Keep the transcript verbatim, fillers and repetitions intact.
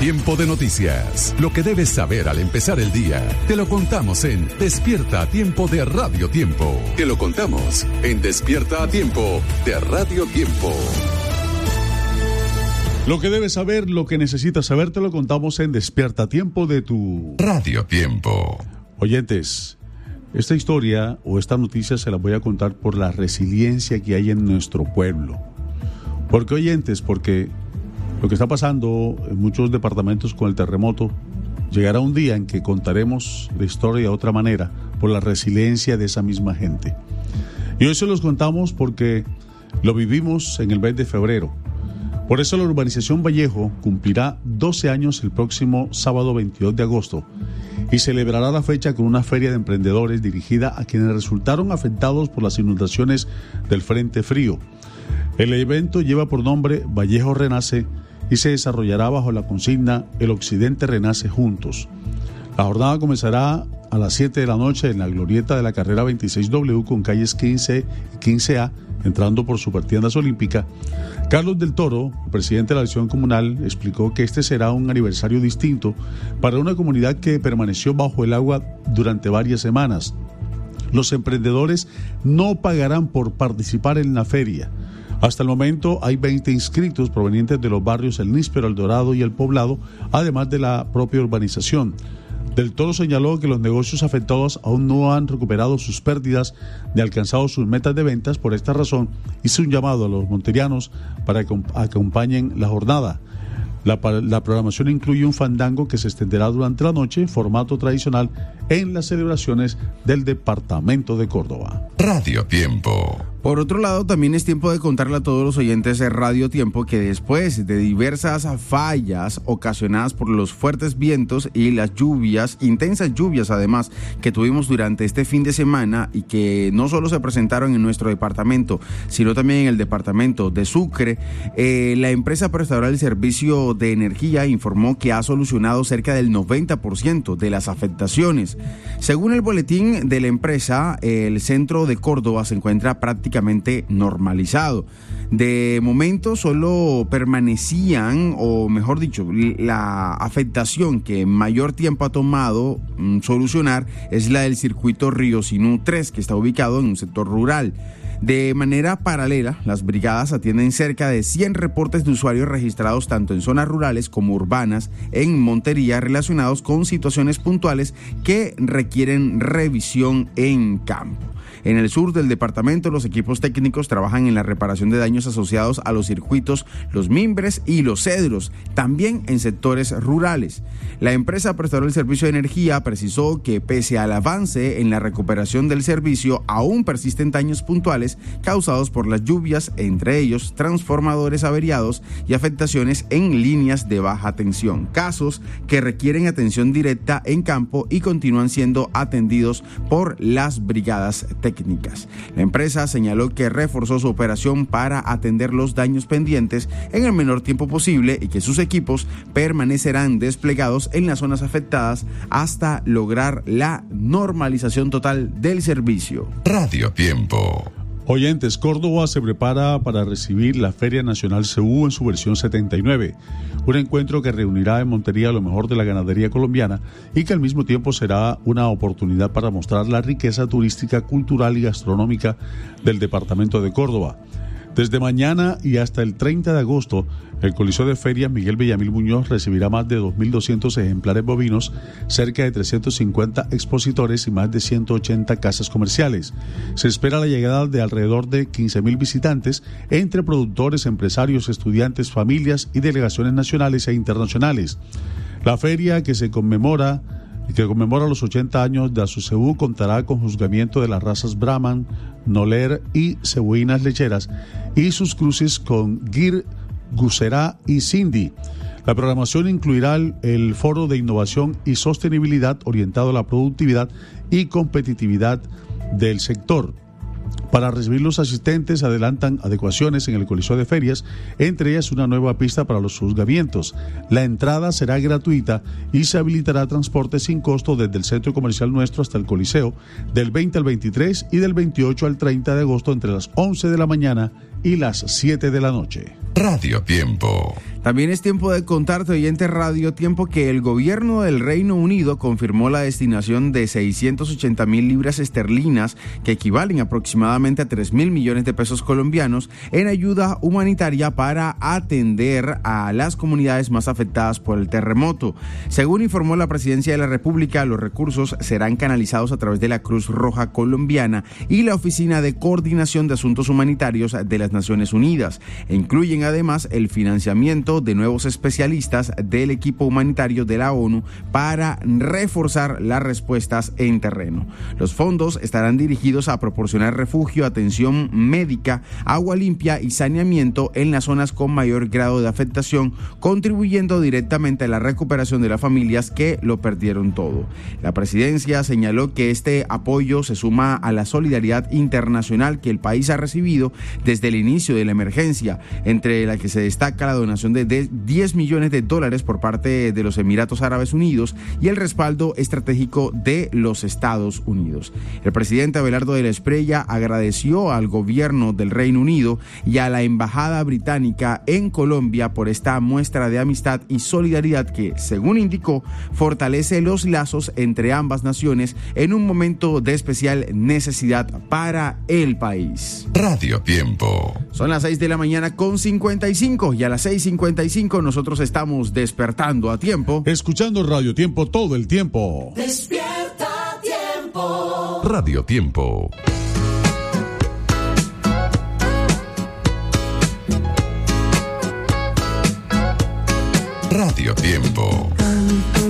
Tiempo de noticias. Lo que debes saber al empezar el día. Te lo contamos en Despierta a Tiempo de Radio Tiempo. Te lo contamos en Despierta a Tiempo de Radio Tiempo. Lo que debes saber, lo que necesitas saber, te lo contamos en Despierta a Tiempo de tu Radio Tiempo. Oyentes, esta historia o esta noticia se la voy a contar por la resiliencia que hay en nuestro pueblo. ¿Por qué, oyentes? Porque lo que está pasando en muchos departamentos con el terremoto, llegará un día en que contaremos la historia de otra manera por la resiliencia de esa misma gente. Y hoy se los contamos porque lo vivimos en el mes de febrero. Por eso la urbanización Vallejo cumplirá doce años el próximo sábado veintidós de agosto y celebrará la fecha con una feria de emprendedores dirigida a quienes resultaron afectados por las inundaciones del Frente Frío. El evento lleva por nombre Vallejo Renace y se desarrollará bajo la consigna El Occidente Renace Juntos. La jornada comenzará a las siete de la noche en la glorieta de la carrera veintiséis W con calles quince y quince A, entrando por Supertiendas Olímpica. Carlos del Toro, presidente de la acción comunal, explicó que este será un aniversario distinto para una comunidad que permaneció bajo el agua durante varias semanas. Los emprendedores no pagarán por participar en la feria. Hasta el momento hay veinte inscritos provenientes de los barrios El Níspero, El Dorado y El Poblado, además de la propia urbanización. Del Toro señaló que los negocios afectados aún no han recuperado sus pérdidas ni alcanzado sus metas de ventas. Por esta razón, hizo un llamado a los monterianos para que acompañen la jornada. La, la programación incluye un fandango que se extenderá durante la noche, formato tradicional, en las celebraciones del departamento de Córdoba. Radio Tiempo. Por otro lado, también es tiempo de contarle a todos los oyentes de Radio Tiempo que después de diversas fallas ocasionadas por los fuertes vientos y las lluvias, intensas lluvias además, que tuvimos durante este fin de semana y que no solo se presentaron en nuestro departamento, sino también en el departamento de Sucre, eh, la empresa prestadora del servicio de energía informó que ha solucionado cerca del noventa por ciento de las afectaciones. Según el boletín de la empresa, el centro de Córdoba se encuentra prácticamente normalizado. De momento solo permanecían, o mejor dicho, la afectación que mayor tiempo ha tomado mm, solucionar es la del circuito Río Sinú tres, que está ubicado en un sector rural. De manera paralela, las brigadas atienden cerca de cien reportes de usuarios registrados tanto en zonas rurales como urbanas en Montería relacionados con situaciones puntuales que requieren revisión en campo. En el sur del departamento, los equipos técnicos trabajan en la reparación de daños asociados a los circuitos, los mimbres y los cedros, también en sectores rurales. La empresa prestadora del servicio de energía precisó que pese al avance en la recuperación del servicio, aún persisten daños puntuales causados por las lluvias, entre ellos transformadores averiados y afectaciones en líneas de baja tensión, casos que requieren atención directa en campo y continúan siendo atendidos por las brigadas técnicas. La empresa señaló que reforzó su operación para atender los daños pendientes en el menor tiempo posible y que sus equipos permanecerán desplegados en las zonas afectadas hasta lograr la normalización total del servicio. Radio Tiempo. Oyentes, Córdoba se prepara para recibir la Feria Nacional C U en su versión setenta y nueve, un encuentro que reunirá en Montería lo mejor de la ganadería colombiana y que al mismo tiempo será una oportunidad para mostrar la riqueza turística, cultural y gastronómica del departamento de Córdoba. Desde mañana y hasta el treinta de agosto, el Coliseo de Ferias Miguel Villamil Muñoz recibirá más de dos mil doscientos ejemplares bovinos, cerca de trescientos cincuenta expositores y más de ciento ochenta casas comerciales. Se espera la llegada de alrededor de quince mil visitantes, entre productores, empresarios, estudiantes, familias y delegaciones nacionales e internacionales. La feria que se conmemora y que conmemora los ochenta años de Asucebú contará con juzgamiento de las razas Brahman, Noler y cebuinas lecheras y sus cruces con Gir, Guserá y Sindhi. La programación incluirá el, el foro de innovación y sostenibilidad orientado a la productividad y competitividad del sector. Para recibir los asistentes adelantan adecuaciones en el Coliseo de Ferias, entre ellas una nueva pista para los juzgamientos. La entrada será gratuita y se habilitará transporte sin costo desde el Centro Comercial Nuestro hasta el Coliseo, del veinte al veintitrés y del veintiocho al treinta de agosto entre las once de la mañana y las siete de la noche. Radio Tiempo. También es tiempo de contarte, oyente Radio Tiempo, que el gobierno del Reino Unido confirmó la destinación de seiscientas ochenta mil libras esterlinas, que equivalen aproximadamente a tres mil millones de pesos colombianos, en ayuda humanitaria para atender a las comunidades más afectadas por el terremoto. Según informó la Presidencia de la República, los recursos serán canalizados a través de la Cruz Roja Colombiana y la Oficina de Coordinación de Asuntos Humanitarios de las Naciones Unidas, e incluyen además el financiamiento de nuevos especialistas del equipo humanitario de la ONU para reforzar las respuestas en terreno. Los fondos estarán dirigidos a proporcionar refugio, atención médica, agua limpia y saneamiento en las zonas con mayor grado de afectación, contribuyendo directamente a la recuperación de las familias que lo perdieron todo. La presidencia señaló que este apoyo se suma a la solidaridad internacional que el país ha recibido desde el inicio de la emergencia, entre la que se destaca la donación de diez millones de dólares por parte de los Emiratos Árabes Unidos y el respaldo estratégico de los Estados Unidos. El presidente Abelardo de la Espriella agradeció al gobierno del Reino Unido y a la embajada británica en Colombia por esta muestra de amistad y solidaridad que, según indicó, fortalece los lazos entre ambas naciones en un momento de especial necesidad para el país. Radio Tiempo. Son las seis de la mañana con cincuenta y cinco y a las seis cincuenta y cinco nosotros estamos despertando a tiempo. Escuchando Radio Tiempo todo el tiempo. Despierta a tiempo. Radio Tiempo. Radio Tiempo.